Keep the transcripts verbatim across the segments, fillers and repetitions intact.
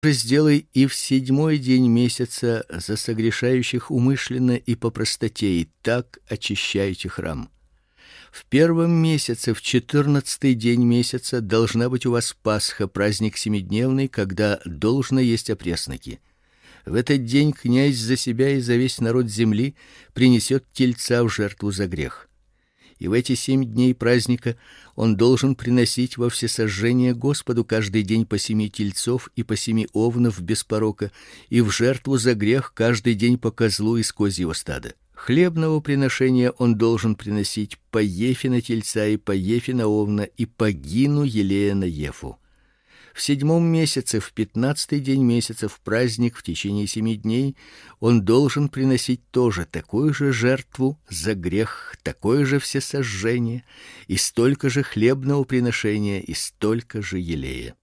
же сделай и в седьмой день месяца за согрешающих умышленно и по простоте, и так очищайте храм. В первом месяце, в четырнадцатый день месяца, должна быть у вас Пасха, праздник семидневный, когда должно есть опресноки. В этот день князь за себя и за весь народ земли принесет тельца в жертву за грех. И в эти семь дней праздника он должен приносить во всесожжение Господу каждый день по семи тельцов и по семи овнов без порока, и в жертву за грех каждый день по козлу из козьего стада. Хлебного приношения он должен приносить по ефе на тельца и по ефе на овна и по гину елея на ефу. В седьмом месяце, в пятнадцатый день месяца, в праздник в течение семи дней, он должен приносить тоже такую же жертву за грех, такое же всесожжение, и столько же хлебного приношения, и столько же елея.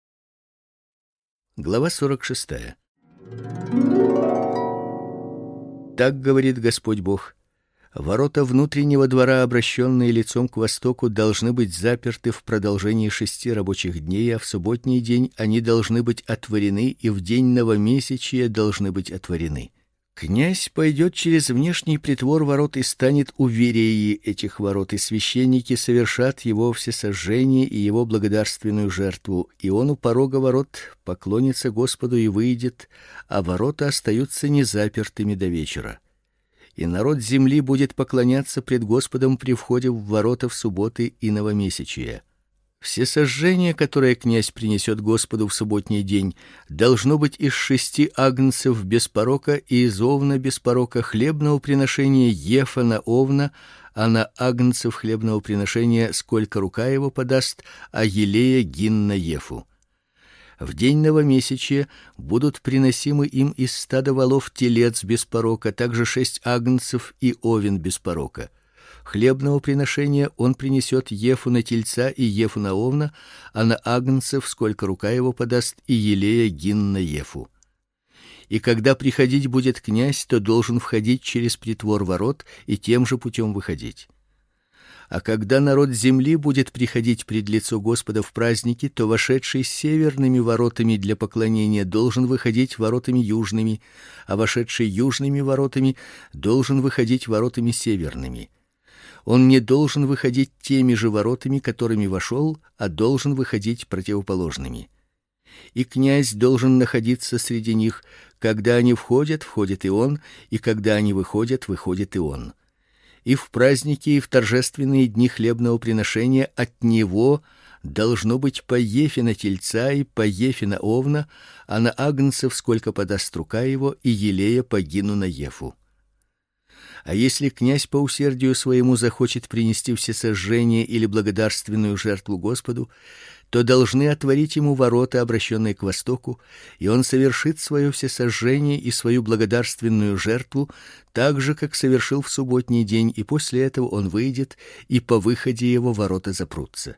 Глава сорок шестая. Так говорит Господь Бог: ворота внутреннего двора, обращенные лицом к востоку, должны быть заперты в продолжении шести рабочих дней, а в субботний день они должны быть отворены, и в день новомесячия должны быть отворены. Князь пойдет через внешний притвор ворот и станет у вереи этих ворот, и священники совершат его всесожжение и его благодарственную жертву, и он у порога ворот поклонится Господу и выйдет, а ворота остаются незапертыми до вечера. И народ земли будет поклоняться пред Господом при входе в ворота в субботы и новомесячия. Всесожжение, которое князь принесет Господу в субботний день, должно быть из шести агнцев без порока и из овна без порока, хлебного приношения ефа на овна, а на агнцев хлебного приношения сколько рука его подаст, а елея гин на ефу. В день новомесячия будут приносимы им из стада волов телец без порока, также шесть агнцев и овен без порока. Хлебного приношения он принесет ефу на тельца и ефу на овна, а на агнцев сколько рука его подаст, и елея гин на ефу. И когда приходить будет князь, то должен входить через притвор ворот и тем же путем выходить. А когда народ земли будет приходить пред лицо Господа в праздники, то вошедший северными воротами для поклонения должен выходить воротами южными, а вошедший южными воротами должен выходить воротами северными. Он не должен выходить теми же воротами, которыми вошел, а должен выходить противоположными. И князь должен находиться среди них, когда они входят, входит и он, и когда они выходят, выходит и он. И в праздники, и в торжественные дни хлебного приношения от него должно быть по ефе на тельца и по ефе на овна, а на агнцев сколько подаст рука его, и елея по гину на ефу. А если князь по усердию своему захочет принести всесожжение или благодарственную жертву Господу, то должны отворить ему ворота, обращенные к востоку, и он совершит свое всесожжение и свою благодарственную жертву, так же, как совершил в субботний день, и после этого он выйдет, и по выходе его ворота запрутся.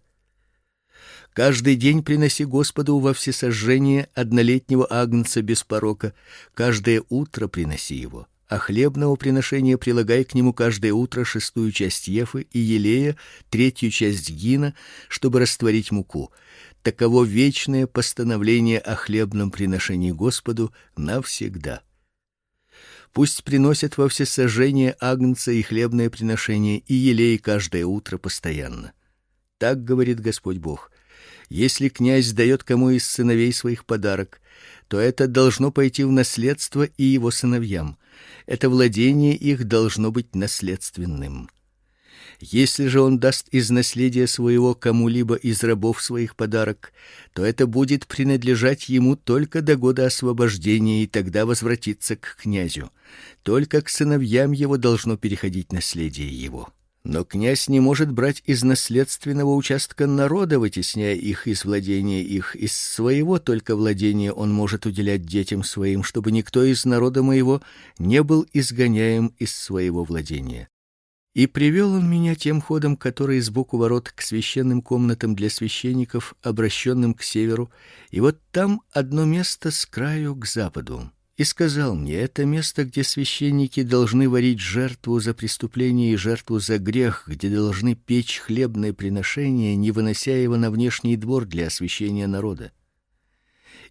Каждый день приноси Господу во всесожжение однолетнего агнца без порока, каждое утро приноси его. А хлебного приношения прилагай к нему каждое утро шестую часть ефы и елея, третью часть гина, чтобы растворить муку. Таково вечное постановление о хлебном приношении Господу навсегда. Пусть приносят во всесожжение агнца и хлебное приношение и елей каждое утро постоянно. Так говорит Господь Бог: если князь дает кому из сыновей своих подарок, то это должно пойти в наследство и его сыновьям. Это владение их должно быть наследственным. Если же он даст из наследия своего кому-либо из рабов своих подарок, то это будет принадлежать ему только до года освобождения, и тогда возвратится к князю. Только к сыновьям его должно переходить наследие его. Но князь не может брать из наследственного участка народа, вытесняя их из владения их. Из своего только владения он может уделять детям своим, чтобы никто из народа моего не был изгоняем из своего владения. И привел он меня тем ходом, который сбоку ворот, к священным комнатам для священников, обращенным к северу, и вот там одно место с краю к западу. И сказал мне: это место, где священники должны варить жертву за преступление и жертву за грех, где должны печь хлебное приношение, не вынося его на внешний двор для освящения народа.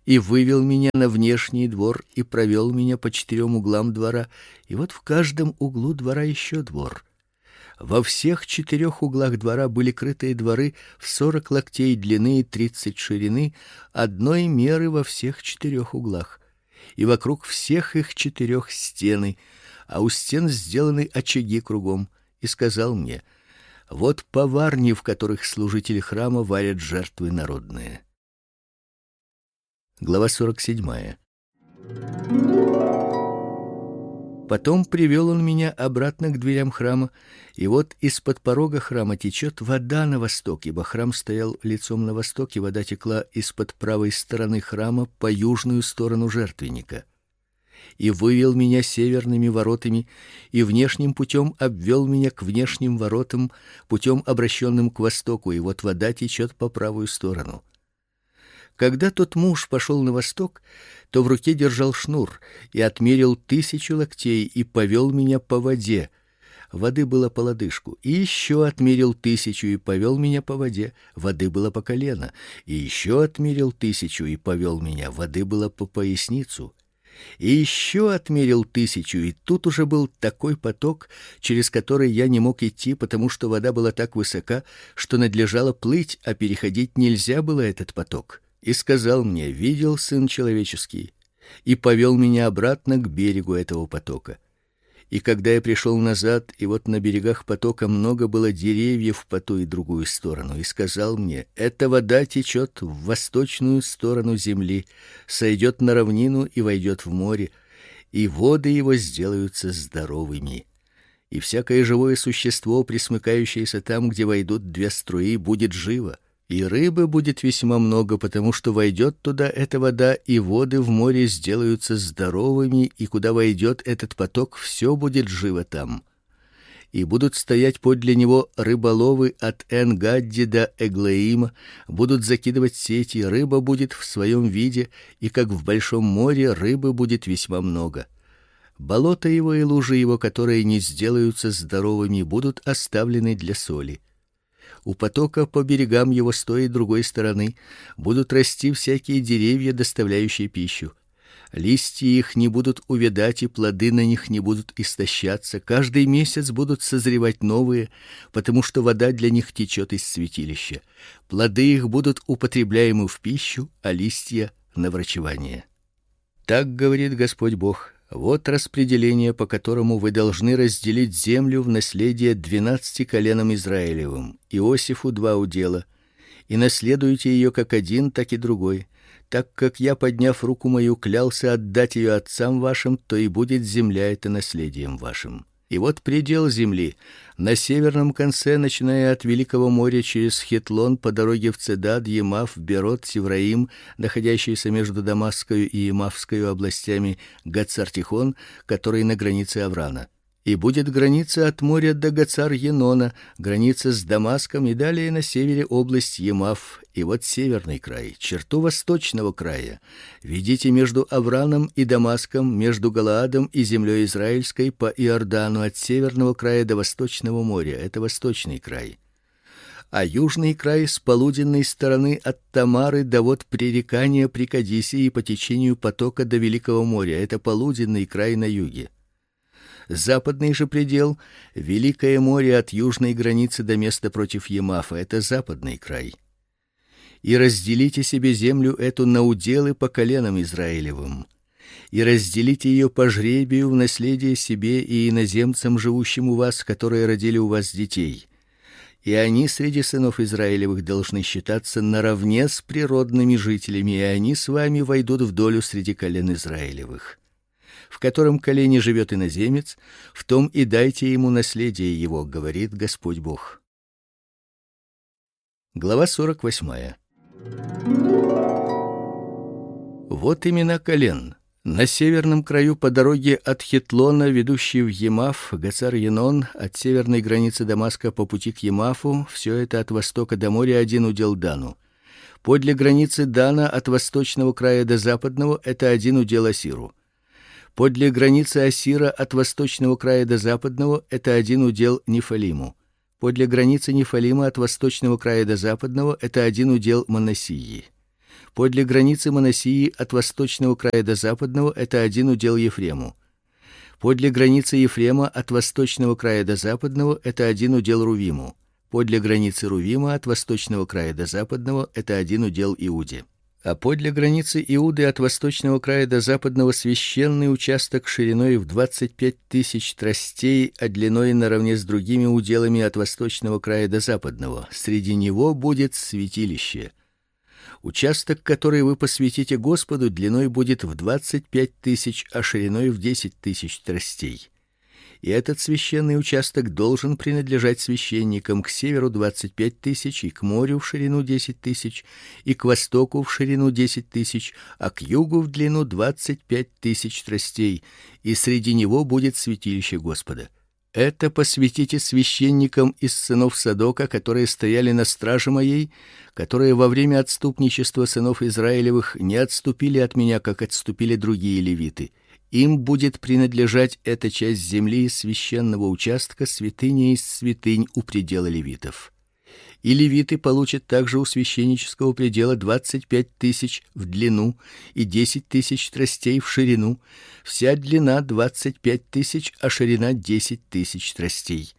и вывел меня на внешний двор и провел меня по четырем углам двора, и вот в каждом углу двора еще двор. Во всех четырех углах двора были крытые дворы в сорок локтей длины и тридцать ширины, одной меры во всех четырех углах. И вокруг всех их четырех стены, а у стен сделаны очаги кругом. И сказал мне: вот поварни, в которых служители храма варят жертвы народные. Глава сорок седьмая. Потом привел он меня обратно к дверям храма, и вот из-под порога храма течет вода на восток, ибо храм стоял лицом на восток, и вода текла из-под правой стороны храма по южную сторону жертвенника. И вывел меня северными воротами, и внешним путем обвел меня к внешним воротам, путем обращенным к востоку, и вот вода течет по правую сторону. Когда тот муж пошел на восток, то в руке держал шнур и отмерил тысячу локтей и повел меня по воде. Воды было по лодыжку. И еще отмерил тысячу и повел меня по воде. Воды было по колено. И еще отмерил тысячу и повел меня. Воды было по поясницу. И еще отмерил тысячу, и тут уже был такой поток, через который я не мог идти, потому что вода была так высока, что надлежало плыть, а переходить нельзя было этот поток. И сказал мне: видел сын человеческий, и повел меня обратно к берегу этого потока. И когда я пришел назад, и вот на берегах потока много было деревьев по ту и другую сторону, и сказал мне: эта вода течет в восточную сторону земли, сойдет на равнину и войдет в море, и воды его сделаются здоровыми. И всякое живое существо, пресмыкающееся там, где войдут две струи, будет живо. И рыбы будет весьма много, потому что войдет туда эта вода, и воды в море сделаются здоровыми, и куда войдет этот поток, все будет живо там. И будут стоять подле него рыболовы от Эн-Гадди до Эглеима, будут закидывать сети, рыба будет в своем виде, и как в большом море рыбы будет весьма много. Болота его и лужи его, которые не сделаются здоровыми, будут оставлены для соли. У потока по берегам его с той и другой стороны будут расти всякие деревья, доставляющие пищу. Листья их не будут увядать, и плоды на них не будут истощаться. Каждый месяц будут созревать новые, потому что вода для них течет из святилища. Плоды их будут употребляемы в пищу, а листья — на врачевание. Так говорит Господь Бог: вот распределение, по которому вы должны разделить землю в наследие двенадцати коленам Израилевым. Иосифу два удела, и наследуйте ее как один, так и другой. Так как я, подняв руку мою, клялся отдать ее отцам вашим, то и будет земля эта наследием вашим. И вот предел земли на северном конце, начиная от Великого моря через Хетлон по дороге в Цедад, Емав, Берот, Севраим, находящийся между Дамасскою и Емавскою областями, Гацар-Тихон, который на границе Аврана. И будет граница от моря до Гацар-Енона, граница с Дамаском, и далее на севере область Емав, и вот северный край, черту восточного края. Ведите между Авраном и Дамаском, между Галаадом и землей израильской по Иордану от северного края до восточного моря, это восточный край. А южный край с полуденной стороны от Тамары до вот пререкания при Кадисе и по течению потока до Великого моря, это полуденный край на юге. Западный же предел — Великое море от южной границы до места против Емафа, это западный край. И разделите себе землю эту на уделы по коленам Израилевым, и разделите ее по жребию в наследие себе и иноземцам, живущим у вас, которые родили у вас детей. И они среди сынов Израилевых должны считаться наравне с природными жителями, и они с вами войдут в долю среди колен Израилевых. В котором колене живет иноземец, в том и дайте ему наследие его, говорит Господь Бог. Глава сорок восьмая. Вот имена колен. На северном краю по дороге от Хетлона, ведущей в Емаф, Гацар-Енон, от северной границы Дамаска по пути к Емафу, все это от востока до моря, один удел Дану. Подле границы Дана от восточного края до западного это один удел Асиру. Подле границы Асира от восточного края до западного это один удел Нефалиму. Подле границы Нефалима от восточного края до западного это один удел Манассии. Подле границы Манассии от восточного края до западного это один удел Ефрему. Подле границы Ефрема от восточного края до западного это один удел Рувиму. Подле границы Рувима от восточного края до западного это один удел Иуде. А подле границы Иуды от восточного края до западного священный участок шириной в двадцать пять тысяч тростей, а длиной наравне с другими уделами от восточного края до западного. Среди него будет святилище. Участок, который вы посвятите Господу, длиной будет в двадцать пять тысяч, а шириной в десять тысяч тростей. И этот священный участок должен принадлежать священникам: к северу двадцать пять тысяч, и к морю в ширину десять тысяч, и к востоку в ширину десять тысяч, а к югу в длину двадцать пять тысяч тростей, и среди него будет святилище Господа. Это посвятите священникам из сынов Садока, которые стояли на страже моей, которые во время отступничества сынов Израилевых не отступили от меня, как отступили другие левиты. Им будет принадлежать эта часть земли священного участка, святыня из святынь у предела левитов. И левиты получат также у священнического предела двадцать пять тысяч в длину и десять тысяч тростей в ширину, вся длина двадцать пять тысяч, а ширина десять тысяч тростей.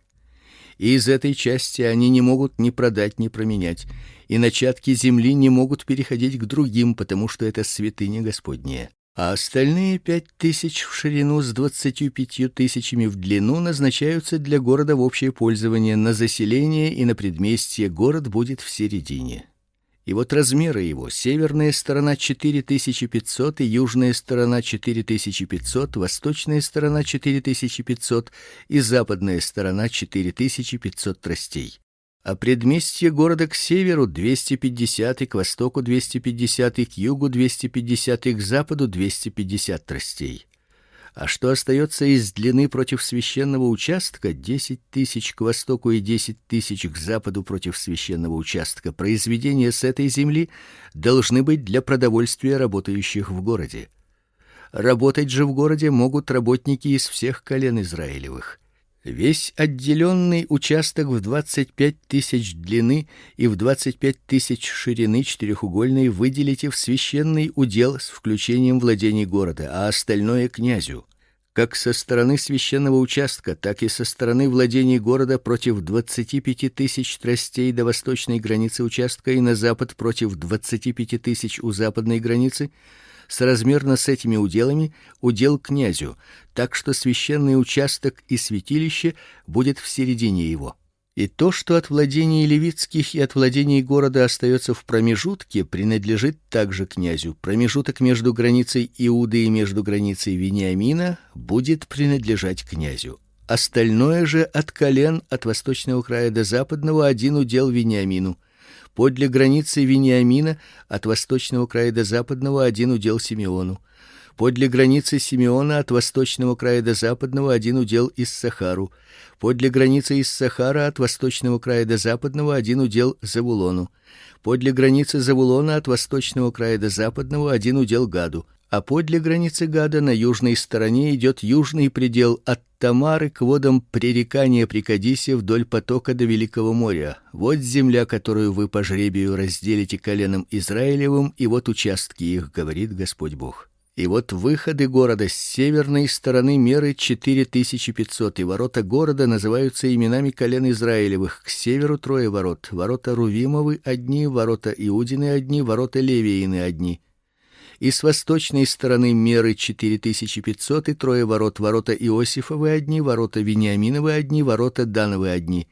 И из этой части они не могут ни продать, ни променять, и начатки земли не могут переходить к другим, потому что это святыня Господняя. А остальные пять тысяч в ширину с двадцатью пятью тысячами в длину назначаются для города в общее пользование, на заселение и на предместье. Город будет в середине. И вот размеры его: северная сторона четыре тысячи пятьсот, и южная сторона четыре тысячи пятьсот, восточная сторона четыре тысячи пятьсот, и западная сторона четыре тысячи пятьсот тростей. А предместье города к северу двести пятьдесят, и к востоку двести пятьдесят, и к югу двести пятьдесят, и к западу двести пятьдесят тростей. А что остается из длины против священного участка: десять тысяч к востоку и десять тысяч к западу против священного участка. Произведения с этой земли должны быть для продовольствия работающих в городе. Работать же в городе могут работники из всех колен Израилевых. Весь отделенный участок в двадцать пять тысяч длины и в двадцать пять тысяч ширины четырехугольный выделите в священный удел с включением владений города, а остальное князю. Как со стороны священного участка, так и со стороны владений города против двадцати пяти тысяч тростей до восточной границы участка, и на запад против двадцати пяти тысяч у западной границы, соразмерно с этими уделами удел князю, так что священный участок и святилище будет в середине его. И то, что от владений левитских и от владений города остается в промежутке, принадлежит также князю. Промежуток между границей Иуды и между границей Вениамина будет принадлежать князю. Остальное же от колен от восточного края до западного один удел Вениамину. Подле границы Вениамина от восточного края до западного один удел Симеону. Подле границы Симеона от восточного края до западного один удел Иссахару. Подле границы Иссахара от восточного края до западного один удел Завулону. Подле границы Завулона от восточного края до западного один удел Гаду. А подле границы Гада на южной стороне идет южный предел от Тамары к водам пререкания при Кадисе вдоль потока до Великого моря. Вот земля, которую вы по жребию разделите коленам Израилевым, и вот участки их, говорит Господь Бог. И вот выходы города: с северной стороны меры четыре тысячи пятьсот, и ворота города называются именами колен Израилевых. К северу трое ворот: ворота Рувимовы одни, ворота Иудины одни, ворота Левиины одни. И с восточной стороны меры четыре тысячи пятьсот, и трое ворот: ворота Иосифовы одни, ворота Вениаминовы одни, ворота Дановы одни.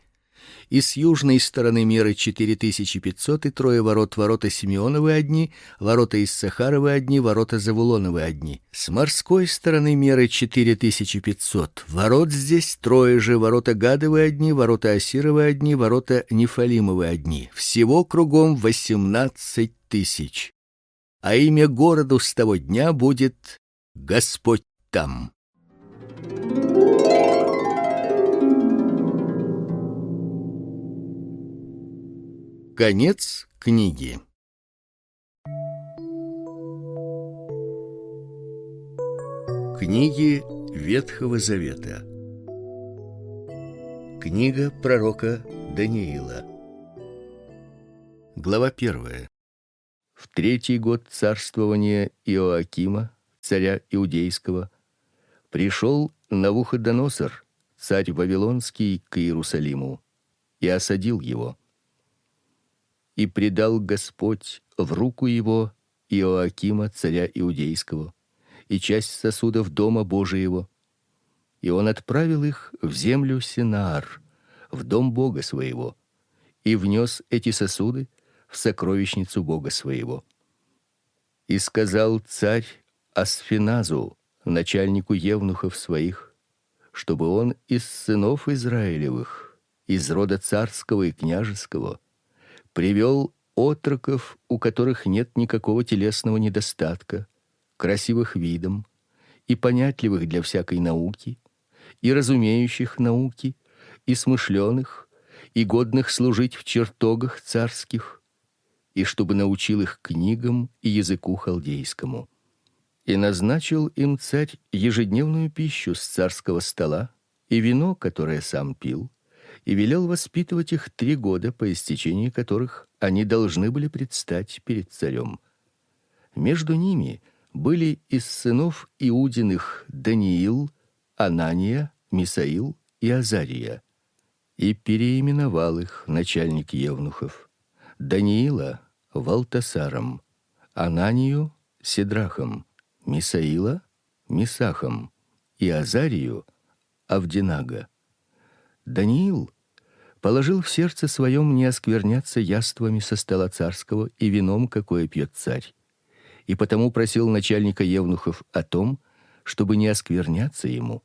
И с южной стороны меры четыре тысячи пятьсот, и трое ворот: ворота Симеоновы одни, ворота Иссахаровы одни, ворота Завулоновы одни. С морской стороны меры четыре тысячи пятьсот, ворот здесь трое же: ворота Гадовы одни, ворота Асировы одни, ворота Нефалимовы одни. Всего кругом восемнадцать тысяч. А имя городу с того дня будет Господь там. Конец книги. Книги Ветхого Завета. Книга пророка Даниила. Глава первая. в третий год царствования Иоакима, царя иудейского, пришел Навуходоносор, царь вавилонский, к Иерусалиму и осадил его. И предал Господь в руку его Иоакима, царя иудейского, и часть сосудов дома Божиего, и он отправил их в землю Синаар, в дом Бога своего, и внес эти сосуды в сокровищницу Бога своего. И сказал царь Асфеназу, начальнику евнухов своих, чтобы он из сынов Израилевых, из рода царского и княжеского, привел отроков, у которых нет никакого телесного недостатка, красивых видом и понятливых для всякой науки, и разумеющих науки, и смышленых, и годных служить в чертогах царских, и чтобы научил их книгам и языку халдейскому. И назначил им царь ежедневную пищу с царского стола и вино, которое сам пил, и велел воспитывать их три года, по истечении которых они должны были предстать перед царем. Между ними были из сынов Иудиных Даниил, Анания, Мисаил и Азария. И переименовал их начальник евнухов: Даниила Валтасаром, Ананию Сидрахом, Мисаила Мисахом и Азарию Авдинага. Даниил положил в сердце своем не оскверняться яствами со стола царского и вином, какое пьет царь, и потому просил начальника евнухов о том, чтобы не оскверняться ему.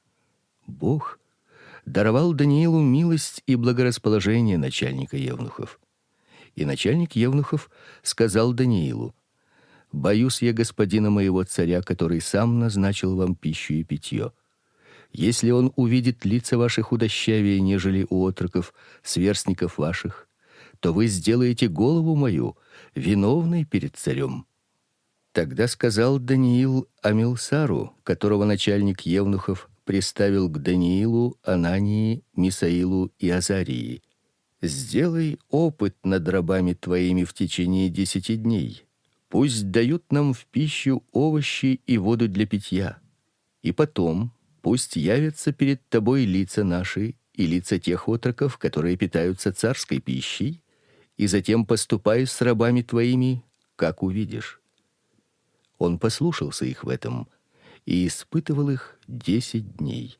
Бог даровал Даниилу милость и благорасположение начальника евнухов. И начальник евнухов сказал Даниилу: «Боюсь я господина моего царя, который сам назначил вам пищу и питье. Если он увидит лица ваши худощавее, нежели у отроков, сверстников ваших, то вы сделаете голову мою виновной перед царем». Тогда сказал Даниил Амилсару, которого начальник евнухов приставил к Даниилу, Анании, Мисаилу и Азарии: «Сделай опыт над рабами твоими в течение десяти дней. Пусть дают нам в пищу овощи и воду для питья. И потом пусть явятся перед тобой лица наши и лица тех отроков, которые питаются царской пищей, и затем поступай с рабами твоими, как увидишь». Он послушался их в этом и испытывал их десять дней.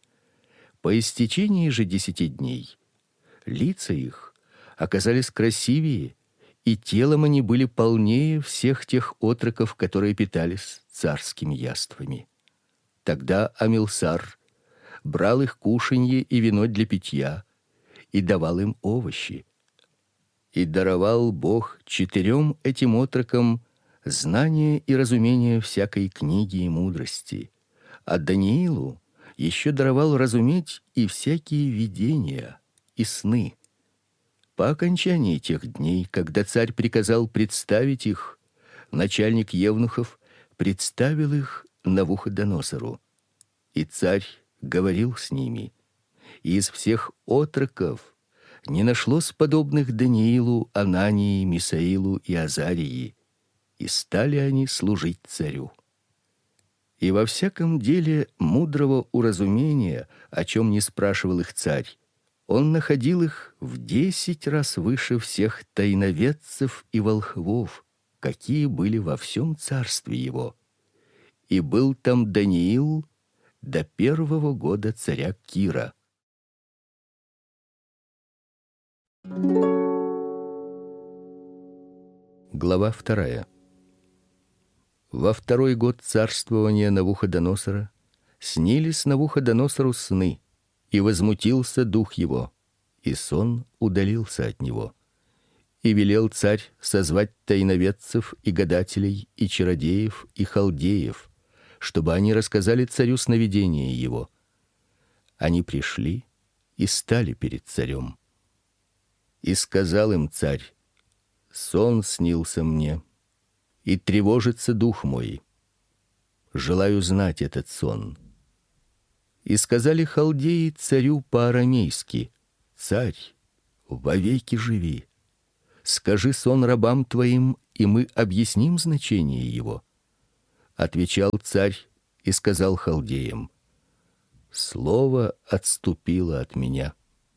По истечении же десяти дней лица их оказались красивее, и телом они были полнее всех тех отроков, которые питались царскими яствами. Тогда Амилсар брал их кушанье и вино для питья и давал им овощи. И даровал Бог четырем этим отрокам знание и разумение всякой книги и мудрости, а Даниилу еще даровал разуметь и всякие видения и сны. По окончании тех дней, когда царь приказал представить их, начальник евнухов представил их Навуходоносору. И царь говорил с ними, и из всех отроков не нашлось подобных Даниилу, Анании, Мисаилу и Азарии, и стали они служить царю. И во всяком деле мудрого уразумения, о чем не спрашивал их царь, он находил их в десять раз выше всех тайноведцев и волхвов, какие были во всем царстве его. И был там Даниил до первого года царя Кира. Глава вторая. Во второй год царствования Навуходоносора снились Навуходоносору сны, и возмутился дух его, и сон удалился от него. И велел царь созвать тайноведцев и гадателей и чародеев и халдеев, чтобы они рассказали царю сновидение его. Они пришли и стали перед царем. И сказал им царь: «Сон снился мне, и тревожится дух мой. Желаю знать этот сон». И сказали халдеи царю по-арамейски: «Царь, вовеки живи. Скажи сон рабам твоим и мы объясним значение его. Отвечал царь и сказал халдеям: слово отступило от меня.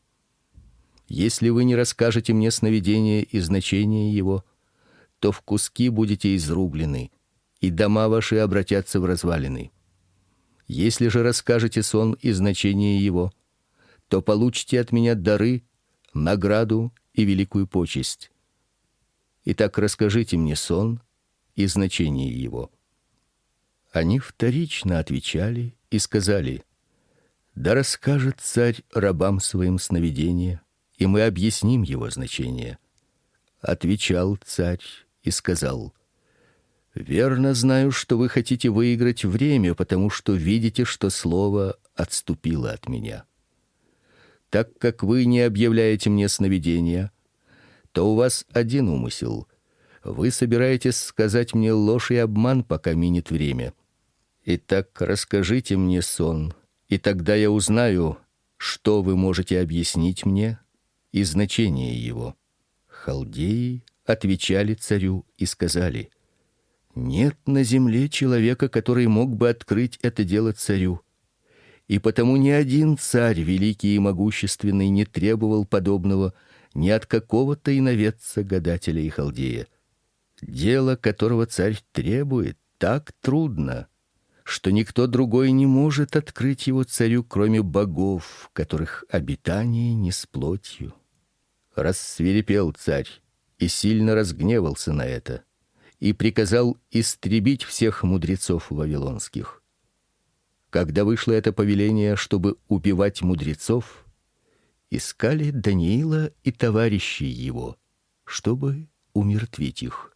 Если вы не расскажете мне сновидение и значение его, то в куски будете изрублены, и дома ваши обратятся в развалины. Если же расскажете сон и значение его, то получите от меня дары, награду и великую почесть. Итак, расскажите мне сон и значение его. Они вторично отвечали и сказали: да расскажет царь рабам своим сновидение, и мы объясним его значение. Отвечал царь и сказал: верно знаю, что вы хотите выиграть время, потому что видите, что слово отступило от меня. Так как вы не объявляете мне сновидения, то у вас один умысел: вы собираетесь сказать мне ложь и обман, пока минет время. Итак, расскажите мне сон, и тогда я узнаю, что вы можете объяснить мне и значение его. Халдеи отвечали царю и сказали: нет на земле человека, который мог бы открыть это дело царю. И потому ни один царь, великий и могущественный, не требовал подобного ни от какого-то иноведца, гадателя и халдея. Дело, которого царь требует, так трудно, что никто другой не может открыть его царю, кроме богов, которых обитание не с плотью. Рассвирепел царь и сильно разгневался на это, и приказал истребить всех мудрецов вавилонских. Когда вышло это повеление, чтобы убивать мудрецов, искали Даниила и товарищей его, чтобы умертвить их.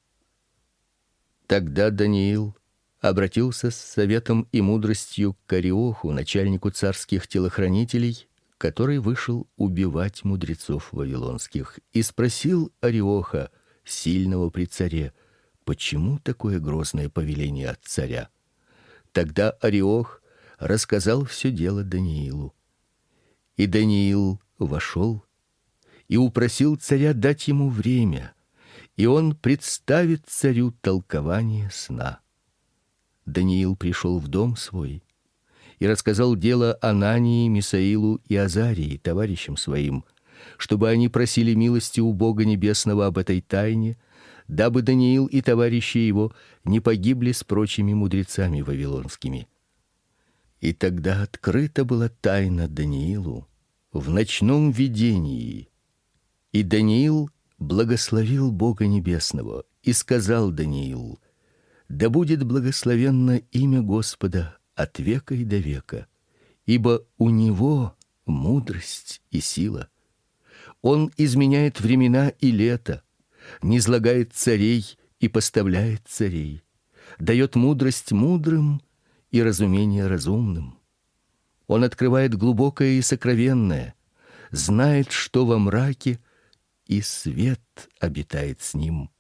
Тогда Даниил обратился с советом и мудростью к Ариоху, начальнику царских телохранителей, который вышел убивать мудрецов вавилонских, и спросил Ариоха, сильного при царе: почему такое грозное повеление от царя? Тогда Ариох рассказал все дело Даниилу. И Даниил вошел и упросил царя дать ему время, и он представит царю толкование сна. Даниил пришел в дом свой и рассказал дело Анании, Мисаилу и Азарии, товарищам своим, чтобы они просили милости у Бога небесного об этой тайне, дабы Даниил и товарищи его не погибли с прочими мудрецами вавилонскими. И тогда открыта была тайна Даниилу в ночном видении. И Даниил благословил Бога небесного и сказал Даниил: да будет благословенно имя Господа от века и до века, ибо у него мудрость и сила. Он изменяет времена и лето, низлагает царей и поставляет царей, дает мудрость мудрым и разумение разумным. Он открывает глубокое и сокровенное, знает, что во мраке, и свет обитает с ним.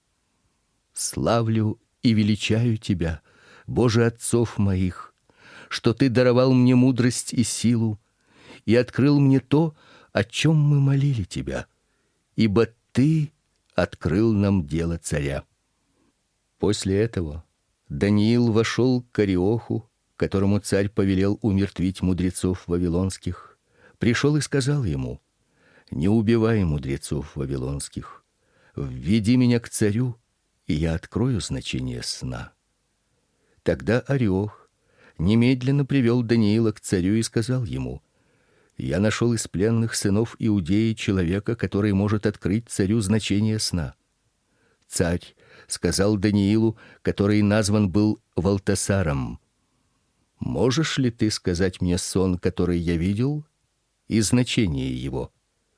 Славлю и величаю тебя, Боже отцов моих, что ты даровал мне мудрость и силу и открыл мне то, о чем мы молили тебя, ибо ты открыл нам дело царя. После этого Даниил вошел к Ариоху, которому царь повелел умертвить мудрецов вавилонских, пришел и сказал ему: не убивай мудрецов вавилонских, введи меня к царю, и я открою значение сна. Тогда Ариох немедленно привел Даниила к царю и сказал ему: я нашел из пленных сынов Иудеи человека, который может открыть царю значение сна. Царь сказал Даниилу, который назван был Валтасаром: можешь ли ты сказать мне сон, который я видел, и значение его?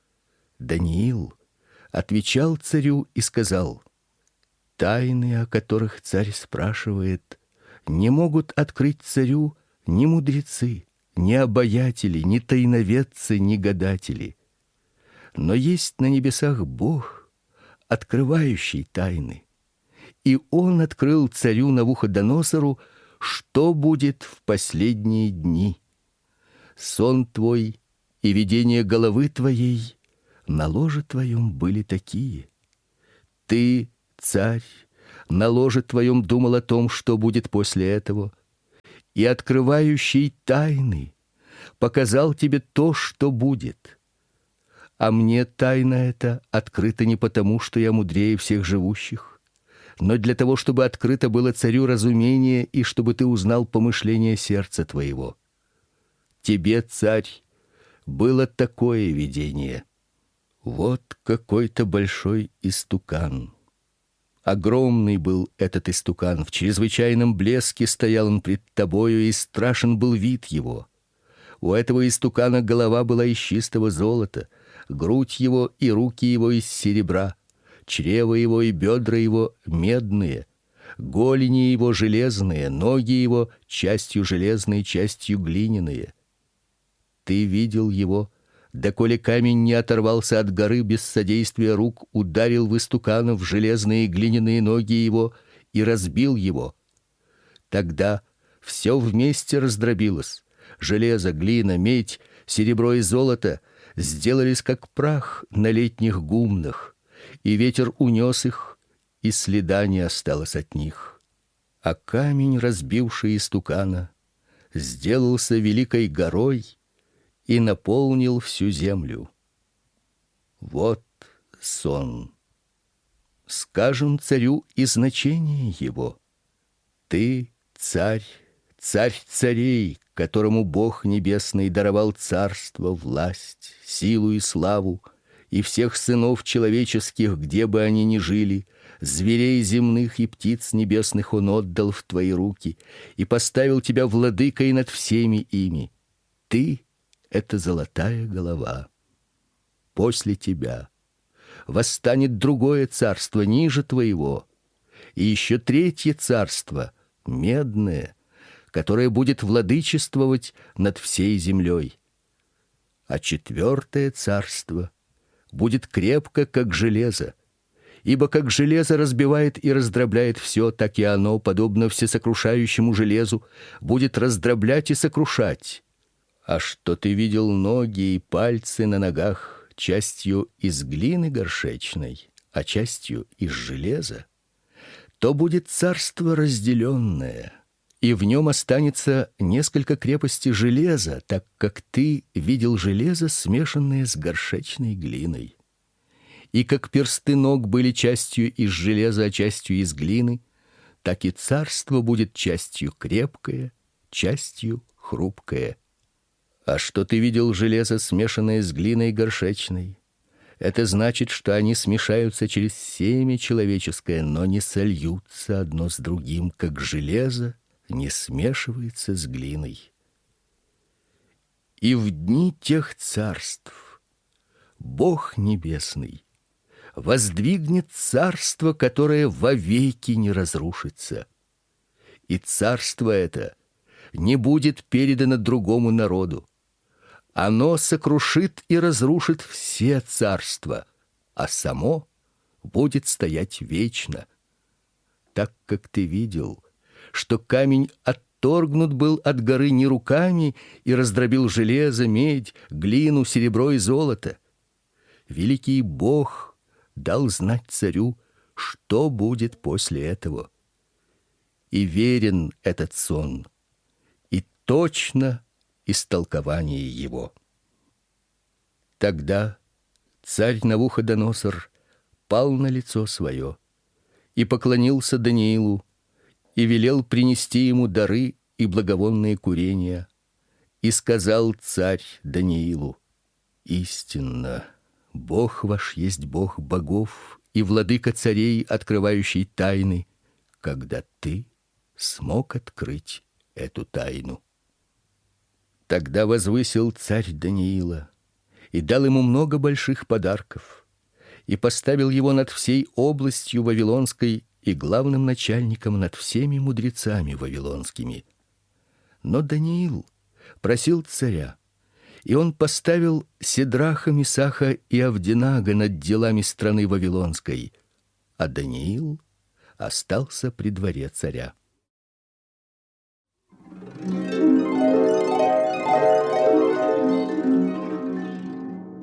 Даниил отвечал царю и сказал: тайны, о которых царь спрашивает, не могут открыть царю ни мудрецы, ни обаятели, ни тайноведцы, ни гадатели. Но есть на небесах Бог, открывающий тайны. И он открыл царю Навуходоносору, что будет в последние дни. Сон твой и видение головы твоей на ложе твоем были такие: ты, царь, на ложе твоем думал о том, что будет после этого, и открывающий тайны показал тебе то, что будет. А мне тайна эта открыта не потому, что я мудрее всех живущих, но для того, чтобы открыто было царю разумение и чтобы ты узнал помышления сердца твоего. Тебе, царь, было такое видение. Вот какой-то большой истукан. Огромный был этот истукан, в чрезвычайном блеске стоял он пред тобою, и страшен был вид его. У этого истукана голова была из чистого золота, грудь его и руки его из серебра, чрево его и бедра его медные, голени его железные, ноги его частью железные, частью глиняные. Ты видел его, доколе камень не оторвался от горы, без содействия рук ударил в истукана в железные и глиняные ноги его и разбил его. Тогда все вместе раздробилось. Железо, глина, медь, серебро и золото сделались как прах на летних гумнах, и ветер унес их, и следа не осталось от них. А камень, разбивший истукана, сделался великой горой и наполнил всю землю. Вот сон. Скажем царю и значение его. Ты царь, царь царей, которому Бог небесный даровал царство, власть, силу и славу, и всех сынов человеческих, где бы они ни жили, зверей земных и птиц небесных он отдал в твои руки и поставил тебя владыкой над всеми ими. Ты — это золотая голова. После тебя восстанет другое царство ниже твоего, и еще третье царство, медное, которое будет владычествовать над всей землей. А четвертое царство будет крепко, как железо, ибо как железо разбивает и раздробляет все, так и оно, подобно всесокрушающему железу, будет раздроблять и сокрушать. А что ты видел ноги и пальцы на ногах, частью из глины горшечной, а частью из железа, то будет царство разделенное, и в нем останется несколько крепостей железа, так как ты видел железо, смешанное с горшечной глиной. И как персты ног были частью из железа, а частью из глины, так и царство будет частью крепкое, частью хрупкое. А что ты видел железо, смешанное с глиной горшечной, это значит, что они смешаются через семя человеческое, но не сольются одно с другим, как железо не смешивается с глиной. И в дни тех царств Бог небесный воздвигнет царство, которое вовеки не разрушится. И царство это не будет передано другому народу. Оно сокрушит и разрушит все царства, а само будет стоять вечно. Так как ты видел, что камень отторгнут был от горы не руками и раздробил железо, медь, глину, серебро и золото, великий Бог дал знать царю, что будет после этого. И верен этот сон, и точно истолкование его. Тогда царь Навуходоносор пал на лицо свое и поклонился Даниилу, и велел принести ему дары и благовонные курения, и сказал царь Даниилу: истинно, Бог ваш есть Бог богов и владыка царей, открывающий тайны, когда ты смог открыть эту тайну. Тогда возвысил царь Даниила и дал ему много больших подарков, и поставил его над всей областью вавилонской и главным начальником над всеми мудрецами вавилонскими. Но Даниил просил царя, и он поставил Седраха, Месаха и Авденага над делами страны вавилонской, а Даниил остался при дворе царя.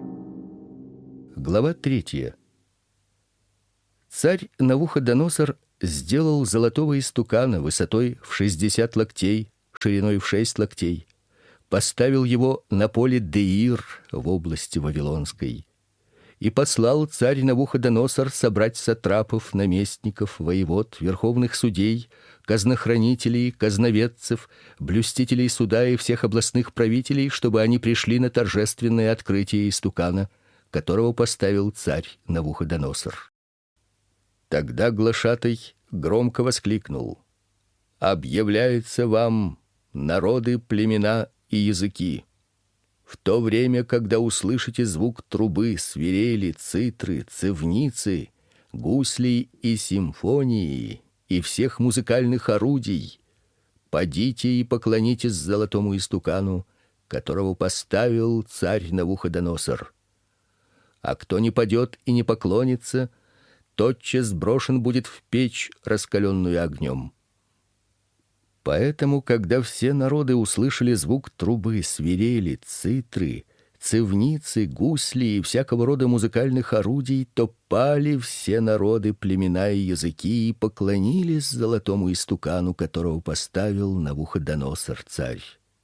Глава третья. Царь Навуходоносор сделал золотого истукана высотой в шестьдесят локтей, шириной в шесть локтей, поставил его на поле Деир в области Вавилонской. И послал царь Навуходоносор собрать сатрапов, наместников, воевод, верховных судей, казнохранителей, казноведцев, блюстителей суда и всех областных правителей, чтобы они пришли на торжественное открытие истукана, которого поставил царь Навуходоносор. Тогда глашатай громко воскликнул: «Объявляется вам, народы, племена и языки, в то время, когда услышите звук трубы, свирели, цитры, цевницы, гуслей и симфонии и всех музыкальных орудий, подите и поклонитесь золотому истукану, которого поставил царь Навуходоносор. А кто не падет и не поклонится, тотчас брошен будет в печь, раскаленную огнем». Поэтому, когда все народы услышали звук трубы, свирели, цитры, цевницы, гусли и всякого рода музыкальных орудий, то пали все народы, племена и языки и поклонились золотому истукану, которого поставил Навуходоносор царь.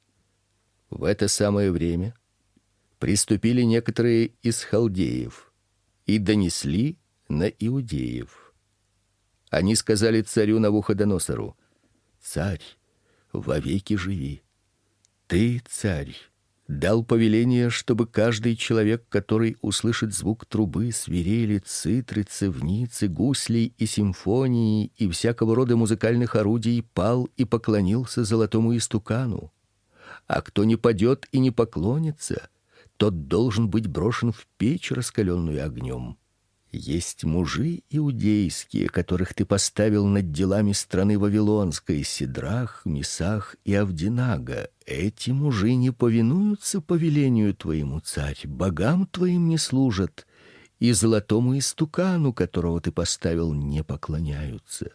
В это самое время приступили некоторые из халдеев и донесли на иудеев. Они сказали царю Навуходоносору: «Царь, вовеки живи. Ты, царь, дал повеление, чтобы каждый человек, который услышит звук трубы, свирели, цитры, цевницы, гуслей и симфонии и всякого рода музыкальных орудий, пал и поклонился золотому истукану. А кто не падет и не поклонится, тот должен быть брошен в печь, раскаленную огнем. Есть мужи иудейские, которых ты поставил над делами страны Вавилонской: Сидрах, Месах и Авдинага. Эти мужи не повинуются повелению твоему, царь, богам твоим не служат, и золотому истукану, которого ты поставил, не поклоняются».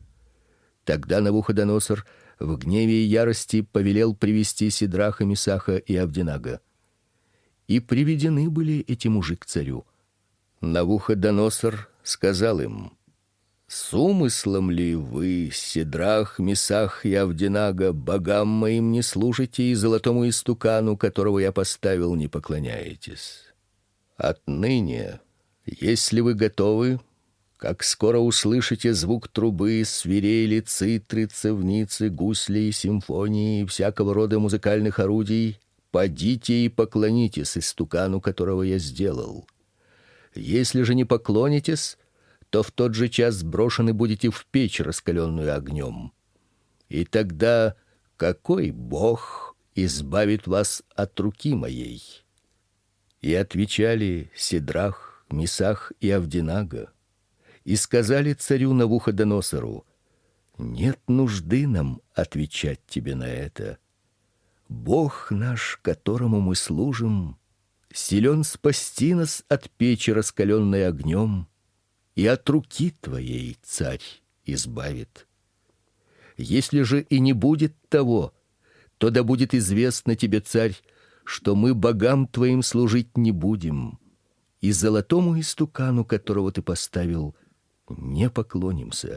Тогда Навуходоносор в гневе и ярости повелел привести Сидраха, Месаха и Авдинага. И приведены были эти мужи к царю. Навуходоносор сказал им: «С умыслом ли вы, Сидрах, Месах и Авдинага, богам моим не служите и золотому истукану, которого я поставил, не поклоняетесь? Отныне, если вы готовы, как скоро услышите звук трубы, свирели, цитры, цевницы, гусли, симфонии и всякого рода музыкальных орудий, подите и поклонитесь истукану, которого я сделал. Если же не поклонитесь, то в тот же час брошены будете в печь, раскаленную огнем. И тогда какой Бог избавит вас от руки моей?» И отвечали Сидрах, Месах и Авдинага, и сказали царю Навуходоносору: «Нет нужды нам отвечать тебе на это. Бог наш, которому мы служим, силен спасти нас от печи, раскаленной огнем, и от руки твоей, царь, избавит. Если же и не будет того, то да будет известно тебе, царь, что мы богам твоим служить не будем, и золотому истукану, которого ты поставил, не поклонимся».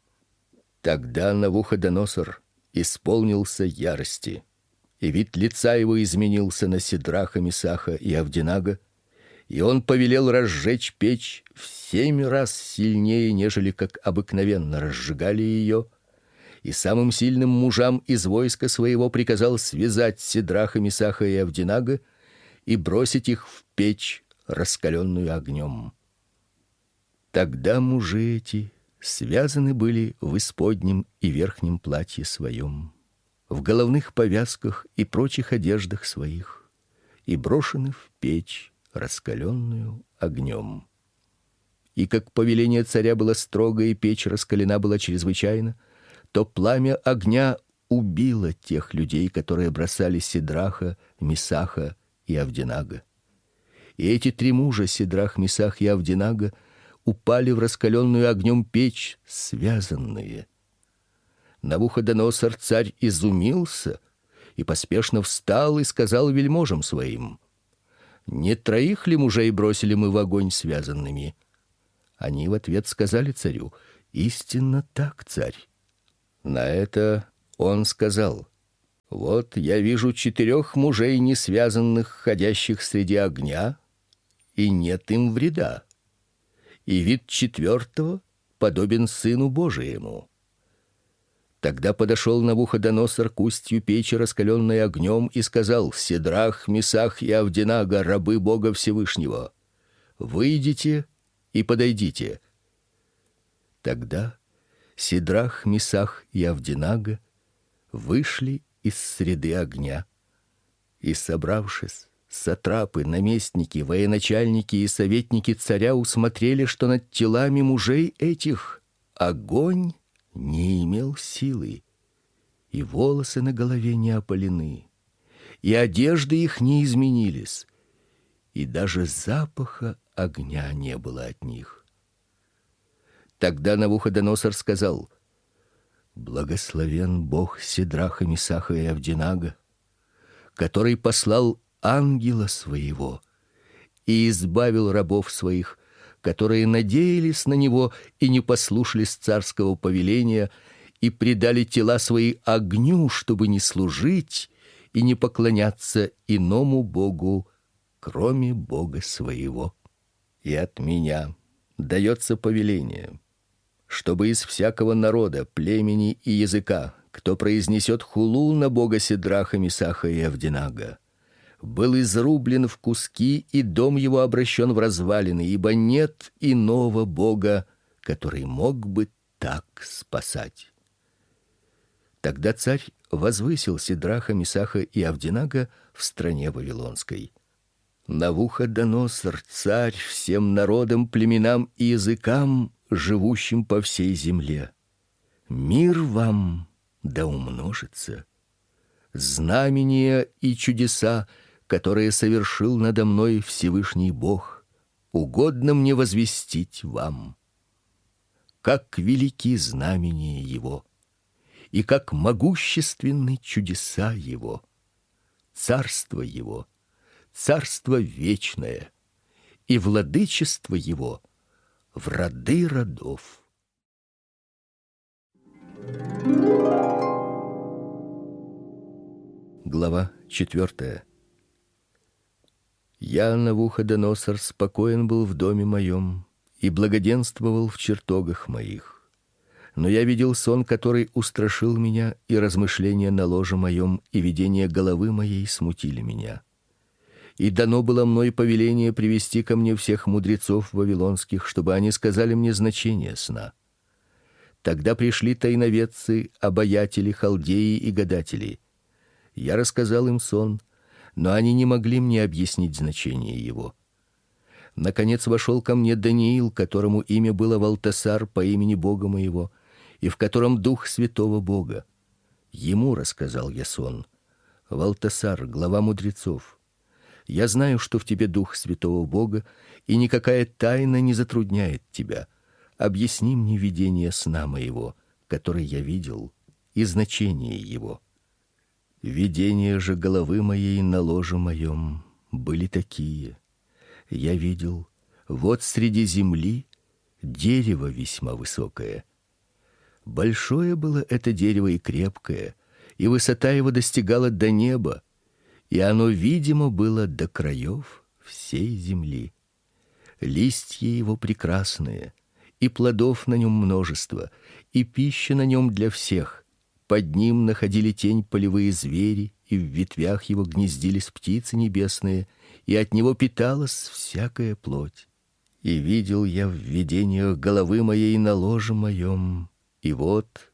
Тогда Навуходоносор исполнился ярости, и вид лица его изменился на Сидраха, Месаха и Авдинага, и он повелел разжечь печь в семь раз сильнее, нежели как обыкновенно разжигали ее, и самым сильным мужам из войска своего приказал связать Сидраха, Месаха и Авдинага и бросить их в печь, раскаленную огнем. Тогда мужи эти связаны были в исподнем и верхнем платье своем, в головных повязках и прочих одеждах своих, и брошены в печь, раскаленную огнем. И как повеление царя было строго и печь раскалена была чрезвычайно, то пламя огня убило тех людей, которые бросали Сидраха, Месаха и Авдинага. И эти три мужа, Сидрах, Месах и Авдинага, упали в раскаленную огнем печь, связанные. Навуходоносор царь изумился и поспешно встал и сказал вельможам своим: «Не троих ли мужей бросили мы в огонь связанными?» Они в ответ сказали царю: Истинно так, царь. На это он сказал: вот я вижу четырех мужей несвязанных, ходящих среди огня, и нет им вреда. И вид четвертого подобен Сыну Божиему. Тогда подошел Навуходоносор к устью печи, раскаленной огнем, и сказал: Сидрах, Месах и Авденаго, рабы Бога Всевышнего, выйдите и подойдите. Тогда Сидрах, Месах и Авденаго вышли из среды огня, и, собравшись, сатрапы, наместники, военачальники и советники царя усмотрели, что над телами мужей этих огонь не имел силы, и волосы на голове не опалены, и одежды их не изменились, и даже запаха огня не было от них. Тогда Навуходоносор сказал: благословен Бог Сидраха, Месаха и Авденаго, который послал ангела своего и избавил рабов своих, которые надеялись на него и не послушались царского повеления и предали тела свои огню, чтобы не служить и не поклоняться иному богу, кроме Бога своего. И от меня дается повеление, чтобы из всякого народа, племени и языка, кто произнесет хулу на бога Сидраха, Месаха и Авденаго, был изрублен в куски, и дом его обращен в развалины, ибо нет иного бога, который мог бы так спасать. Тогда царь возвысил Сидраха, Месаха и Авденаго в стране вавилонской. Навуходоносор, царь всем народам, племенам и языкам, живущим по всей земле, мир вам да умножится. Знамения и чудеса, которые совершил надо мной Всевышний Бог, угодно мне возвестить вам. Как велики знамения его, и как могущественны чудеса его. Царство его, царство вечное, и владычество его в роды родов. Глава четвертая. Я, Навуходоносор, спокоен был в доме моем и благоденствовал в чертогах моих. Но я видел сон, который устрашил меня, и размышления на ложе моем и видение головы моей смутили меня. И дано было мной повеление привести ко мне всех мудрецов вавилонских, чтобы они сказали мне значение сна. Тогда пришли тайноведцы, обаятели, халдеи и гадатели. Я рассказал им сон, но они не могли мне объяснить значение его. Наконец вошел ко мне Даниил, которому имя было Валтасар по имени Бога моего, и в котором дух святого Бога. Ему рассказал я сон. Валтасар, глава мудрецов, я знаю, что в тебе дух святого Бога, и никакая тайна не затрудняет тебя. Объясни мне видение сна моего, который я видел, и значение его. Видения же головы моей на ложе моем были такие. Я видел, вот среди земли дерево весьма высокое. Большое было это дерево и крепкое, и высота его достигала до неба, и оно видимо было до краев всей земли. Листья его прекрасные, и плодов на нем множество, и пища на нем для всех. Под ним находили тень полевые звери, и в ветвях его гнездились птицы небесные, и от него питалась всякая плоть. И видел я в видениях головы моей на ложе моем, и вот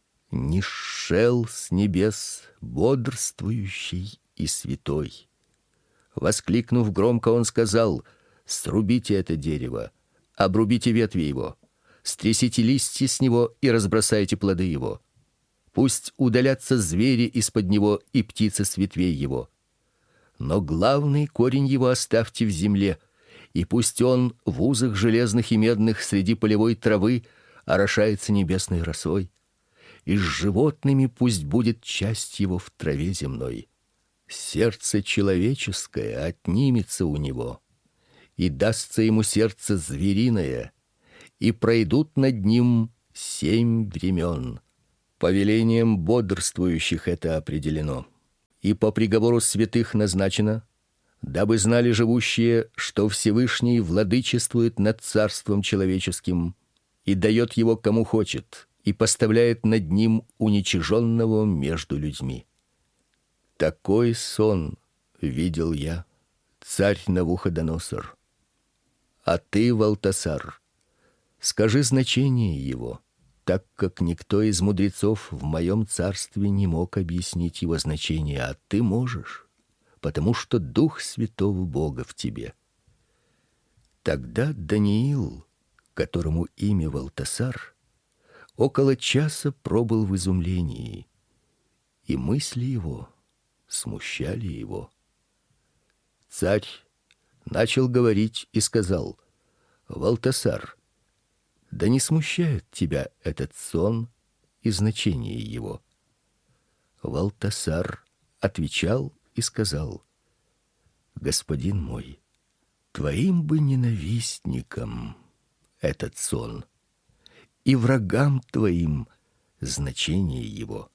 нисшел с небес бодрствующий и святой. Воскликнув громко, он сказал: срубите это дерево, обрубите ветви его, стрясите листья с него и разбросайте плоды его. Пусть удалятся звери из-под него и птицы с ветвей его. Но главный корень его оставьте в земле, и пусть он в узах железных и медных среди полевой травы орошается небесной росой, и с животными пусть будет часть его в траве земной. Сердце человеческое отнимется у него, и дастся ему сердце звериное, и пройдут над ним Семь времен. Повелением бодрствующих это определено, и по приговору святых назначено, дабы знали живущие, что Всевышний владычествует над царством человеческим и дает его кому хочет, и поставляет над ним уничиженного между людьми. Такой сон видел я, царь Навуходоносор. А ты, Валтасар, скажи значение его, так как никто из мудрецов в моем царстве не мог объяснить его значение, а ты можешь, потому что Дух Святого Бога в тебе. Тогда Даниил, которому имя Валтасар, около часа пробыл в изумлении, и мысли его смущали его. Царь начал говорить и сказал: Валтасар, да не смущает тебя этот сон и значение его? Валтасар отвечал и сказал: господин мой, твоим бы ненавистникам этот сон, и врагам твоим значение его.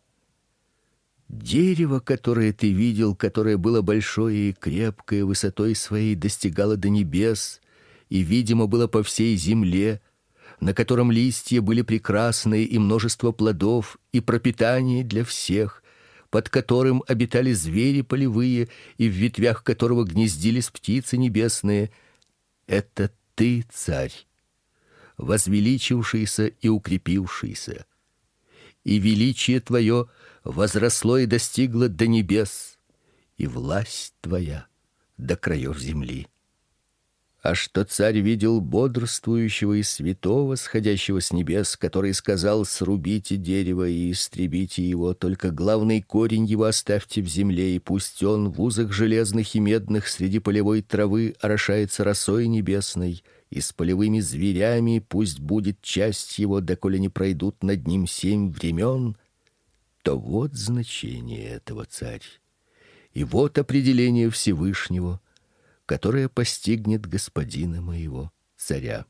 Дерево, которое ты видел, которое было большое и крепкое, высотой своей достигало до небес, и видимо было по всей земле, на котором листья были прекрасные и множество плодов, и пропитание для всех, под которым обитали звери полевые, и в ветвях которого гнездились птицы небесные. Это ты, царь, возвеличившийся и укрепившийся, и величие твое возросло и достигло до небес, и власть твоя до краев земли. А что царь видел бодрствующего и святого, сходящего с небес, который сказал: срубите дерево и истребите его, только главный корень его оставьте в земле, и пусть он в узах железных и медных среди полевой травы орошается росой небесной, и с полевыми зверями пусть будет часть его, доколе не пройдут над ним семь времен, то вот значение этого, царь, и вот определение Всевышнего, которое постигнет господина моего, царя.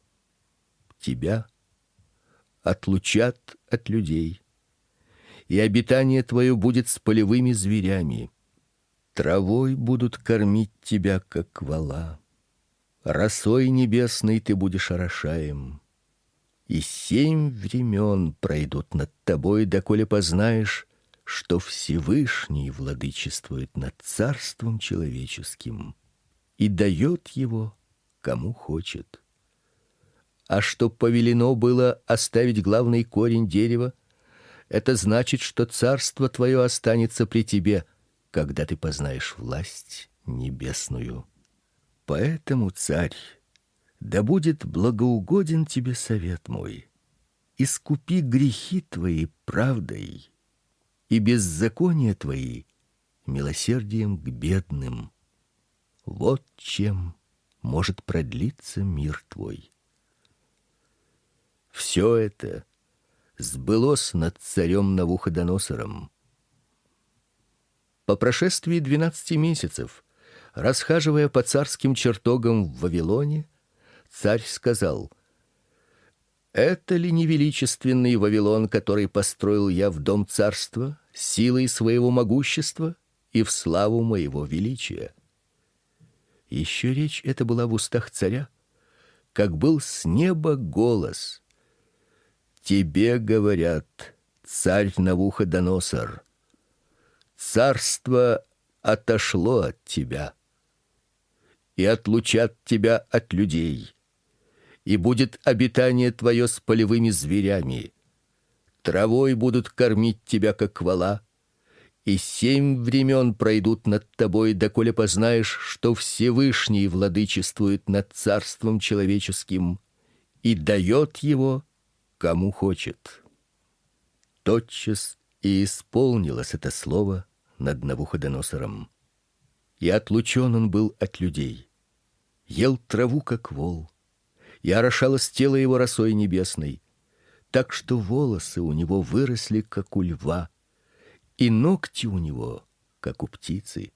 Тебя отлучат от людей, и обитание твое будет с полевыми зверями. Травой будут кормить тебя, как вола, росой небесной ты будешь орошаем. И семь времен пройдут над тобой, доколе познаешь, что Всевышний владычествует над царством человеческим и дает его кому хочет. А что повелено было оставить главный корень дерева, это значит, что царство твое останется при тебе, когда ты познаешь власть небесную. Поэтому, царь, да будет благоугоден тебе совет мой. Искупи грехи твои правдой и беззакония твои милосердием к бедным. Вот чем может продлиться мир твой. Все это сбылось над царем Навуходоносором. По прошествии двенадцати месяцев, расхаживая по царским чертогам в Вавилоне, царь сказал: это ли не величественный Вавилон, который построил я в дом царства силой своего могущества и в славу моего величия? Еще речь эта была в устах царя, как был с неба голос: тебе говорят, царь Навуходоносор, царство отошло от тебя, и отлучат тебя от людей, и будет обитание твое с полевыми зверями. Травой будут кормить тебя, как вола, и семь времен пройдут над тобой, доколе познаешь, что Всевышний владычествует над царством человеческим и дает его кому хочет. Тотчас и исполнилось это слово над Навуходоносором. И отлучен он был от людей, ел траву, как вол, и орошалось тело его росой небесной, так что волосы у него выросли, как у льва, и ногти у него, как у птицы.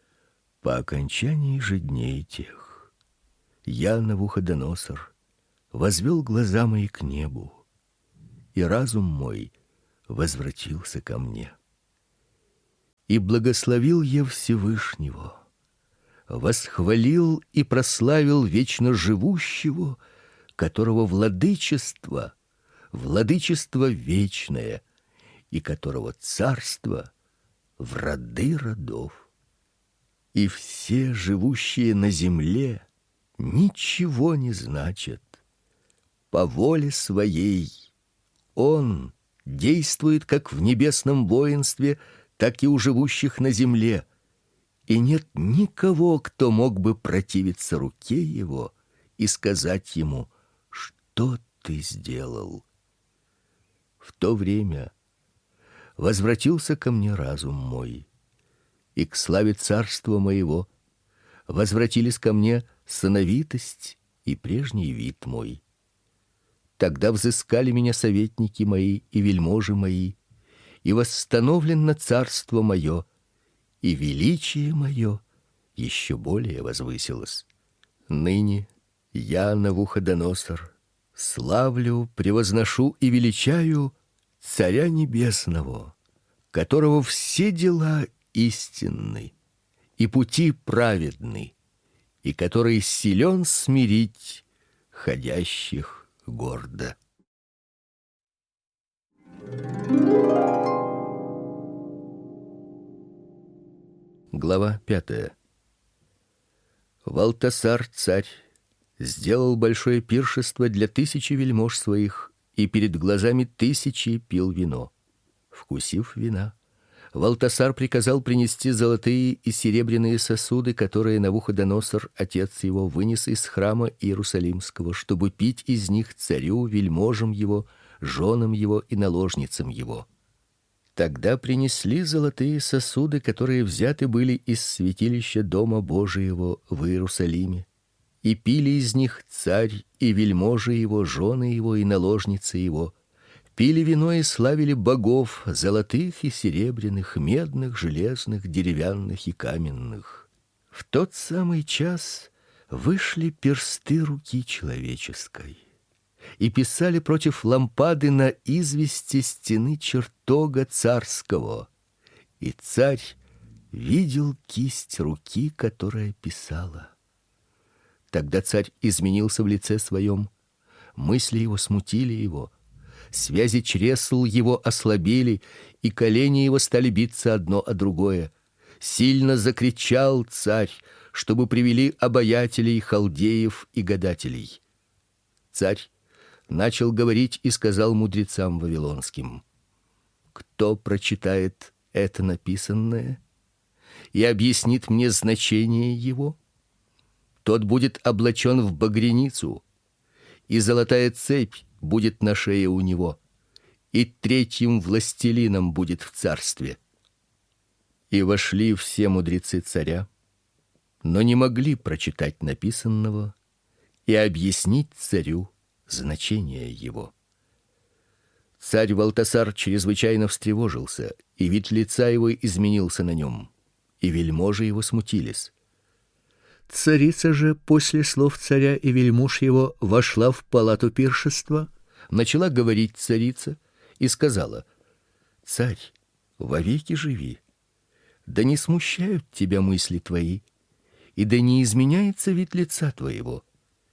По окончании же дней тех я, Навуходоносор, возвел глаза мои к небу, и разум мой возвратился ко мне. И благословил я Всевышнего, восхвалил и прославил вечно живущего, которого владычество, владычество вечное, и которого царство в роды родов. И все живущие на земле ничего не значат. По воле своей Он действует как в небесном воинстве, так и у живущих на земле, и нет никого, кто мог бы противиться руке Его и сказать Ему: что Ты сделал? В то время возвратился ко мне разум мой, и к славе царства моего возвратились ко мне сыновитость и прежний вид мой. Тогда взыскали меня советники мои и вельможи мои, и восстановлено царство мое, и величие мое еще более возвысилось. Ныне я, Навуходоносор, славлю, превозношу и величаю Царя Небесного, которого все дела истинны и пути праведны, и который силен смирить ходящих гордо. Глава пятая. Валтасар царь сделал большое пиршество для тысячи вельмож своих, и перед глазами тысячи пил вино. Вкусив вина, Валтасар приказал принести золотые и серебряные сосуды, которые Навуходоносор, отец его, вынес из храма Иерусалимского, чтобы пить из них царю, вельможам его, женам его и наложницам его. Тогда принесли золотые сосуды, которые взяты были из святилища дома Божиего в Иерусалиме, и пили из них царь и вельможи его, жены его и наложницы его. Пили вино и славили богов, золотых и серебряных, медных, железных, деревянных и каменных. В тот самый час вышли персты руки человеческой и писали против лампады на извести стены чертога царского. И царь видел кисть руки, которая писала. Тогда царь изменился в лице своем, мысли его смутили его, связи чресл его ослабели, и колени его стали биться одно о другое. Сильно закричал царь, чтобы привели обаятелей, халдеев и гадателей. Царь начал говорить и сказал мудрецам вавилонским: кто прочитает это написанное и объяснит мне значение его, тот будет облачен в багряницу, и золотая цепь будет на шее у него, и третьим властелином будет в царстве. И вошли все мудрецы царя, но не могли прочитать написанного и объяснить царю значение его. Царь Валтасар чрезвычайно встревожился, и вид лица его изменился на нем, и вельможи его смутились. Царица же после слов царя и вельмож его вошла в палату пиршества, начала говорить царица и сказала: царь, вовеки живи, да не смущают тебя мысли твои, и да не изменяется вид лица твоего.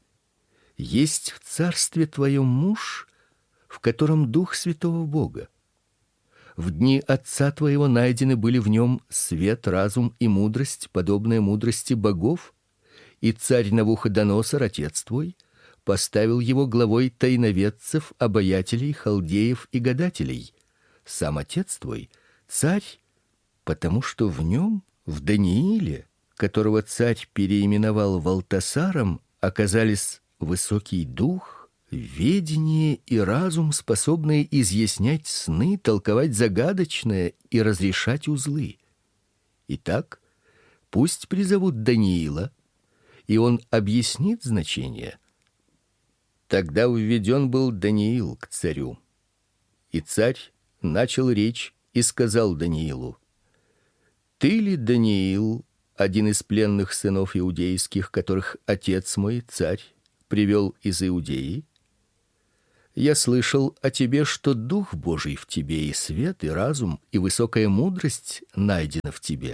Есть в царстве твоем муж, в котором дух святого Бога. В дни отца твоего найдены были в нем свет, разум и мудрость, подобная мудрости богов, и царь Навуходоносор, отец твой, поставил его главой тайноведцев, обаятелей, халдеев и гадателей. Сам отец твой царь, потому что в нем, в Данииле, которого царь переименовал Валтасаром, оказались высокий дух, ведение и разум, способные изъяснять сны, толковать загадочное и разрешать узлы. Итак, пусть призовут Даниила, и он объяснит значение. Тогда введен был Даниил к царю, и царь начал речь и сказал Даниилу: ты ли, Даниил, один из пленных сынов иудейских, которых отец мой, царь, привел из Иудеи? Я слышал о тебе, что Дух Божий в тебе, и свет, и разум, и высокая мудрость найдена в тебе.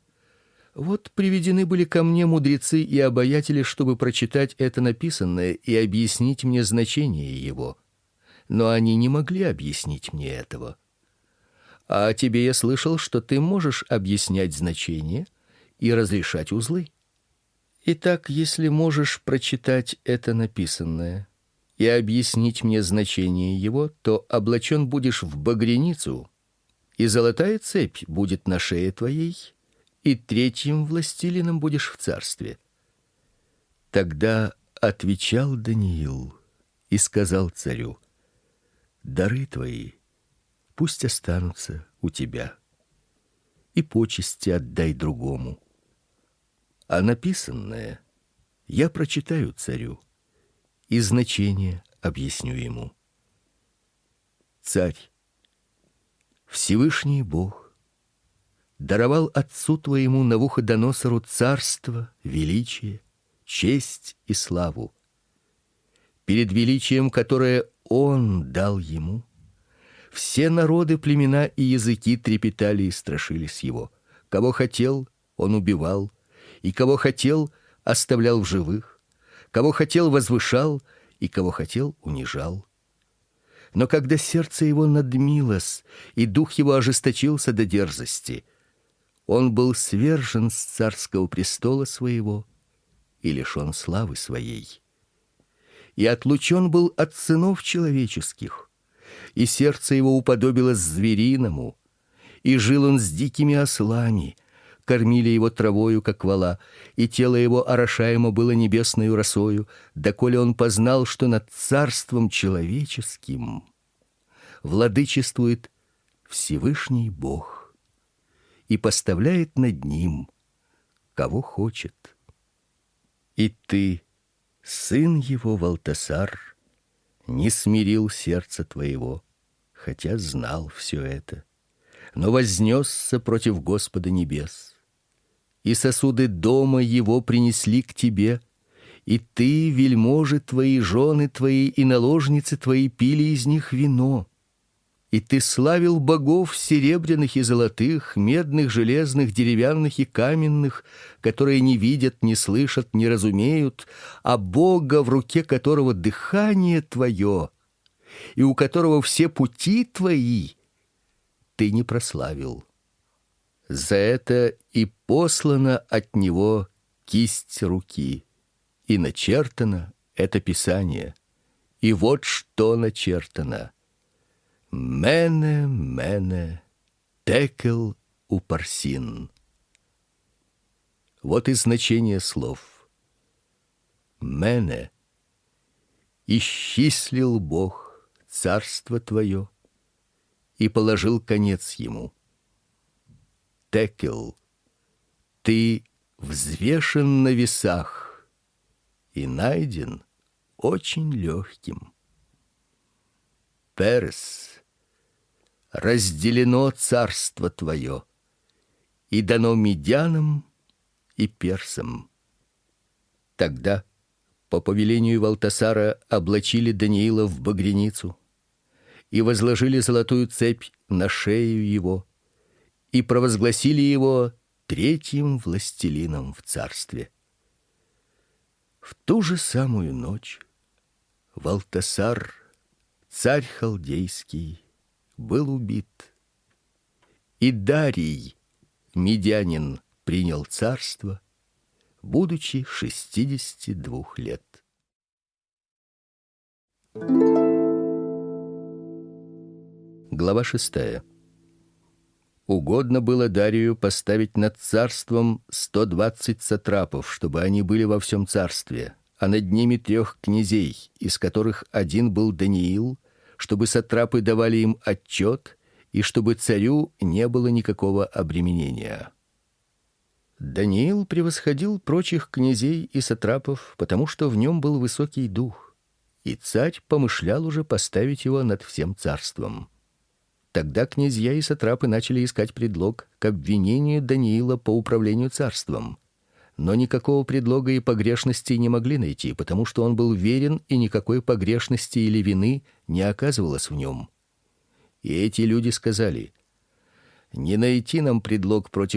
Вот приведены были ко мне мудрецы и обаятели, чтобы прочитать это написанное и объяснить мне значение его. Но они не могли объяснить мне этого. А о тебе я слышал, что ты можешь объяснять значение и разрешать узлы. Итак, если можешь прочитать это написанное и объяснить мне значение его, то облачен будешь в багряницу, и золотая цепь будет на шее твоей, и третьим властелином будешь в царстве. Тогда отвечал Даниил и сказал царю: дары твои пусть останутся у тебя, и почести отдай другому. А написанное я прочитаю царю, и значение объясню ему. Царь, Всевышний Бог, даровал отцу твоему Навуходоносору царство, величие, честь и славу. Перед величием, которое он дал ему, все народы, племена и языки трепетали и страшились его. Кого хотел, он убивал, и кого хотел, оставлял в живых, кого хотел, возвышал, и кого хотел, унижал. Но когда сердце его надмилось, и дух его ожесточился до дерзости, он был свержен с царского престола своего и лишен славы своей. И отлучен был от сынов человеческих, и сердце его уподобилось звериному, и жил он с дикими ослами, кормили его травою, как вола, и тело его орошаемо было небесною росою, доколе он познал, что над царством человеческим владычествует Всевышний Бог и поставляет над ним кого хочет. И ты, сын его Валтасар, не смирил сердце твоего, хотя знал все это, но вознесся против Господа небес. И сосуды дома его принесли к тебе, и ты, вельможи твои, жены твои и наложницы твои пили из них вино. И ты славил богов серебряных и золотых, медных, железных, деревянных и каменных, которые не видят, не слышат, не разумеют, а Бога, в руке которого дыхание твое, и у которого все пути твои, ты не прославил. За это и послана от него кисть руки, и начертано это писание. И вот что начертано: Мене, мене, текел упарсин. Вот и значение слов. Мене, исчислил Бог царство твое и положил конец ему. Текел, ты взвешен на весах и найден очень легким. Перес, разделено царство твое и дано медянам и персам. Тогда по повелению Валтасара облачили Даниила в багряницу и возложили золотую цепь на шею его и провозгласили его третьим властелином в царстве. В ту же самую ночь Валтасар, царь халдейский, был убит, и Дарий, медянин, принял царство, будучи шестидесяти двух лет. Глава шестая. Угодно было Дарию поставить над царством сто двадцать сатрапов, чтобы они были во всем царстве, а над ними трех князей, из которых один был Даниил, чтобы сатрапы давали им отчет, и чтобы царю не было никакого обременения. Даниил превосходил прочих князей и сатрапов, потому что в нем был высокий дух, и царь помышлял уже поставить его над всем царством. Тогда князья и сатрапы начали искать предлог к обвинению Даниила по управлению царством. но никакого предлога и погрешности не могли найти, потому что он был верен, и никакой погрешности или вины не оказывалось в нем. И эти люди сказали: «Не найти нам предлог против